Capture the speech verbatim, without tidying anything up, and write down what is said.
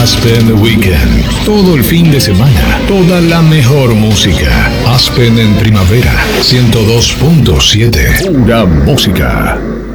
Aspen Weekend. Todo el fin de semana, toda la mejor música. Aspen en primavera, ciento dos punto siete. Pura música.